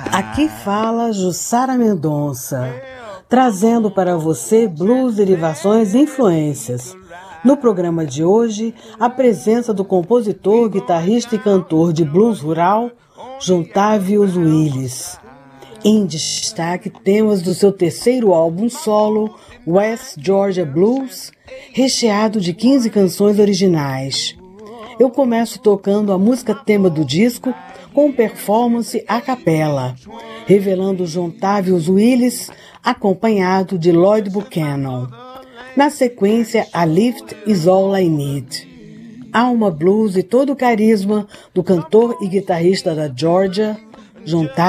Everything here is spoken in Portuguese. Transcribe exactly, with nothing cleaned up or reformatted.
Aqui fala Jussara Mendonça, trazendo para você blues, derivações e influências. No programa de hoje, a presença do compositor, guitarrista e cantor de blues rural, Jontavius Willis. Em destaque, temas do seu terceiro álbum solo, West Georgia Blues, recheado de quinze canções originais. Eu começo tocando a música tema do disco com performance a capela, revelando Jontavius Willis, acompanhado de Lloyd Buchanan. Na sequência, A Lift Is All I Need. Alma blues e todo o carisma do cantor e guitarrista da Georgia, Jontavius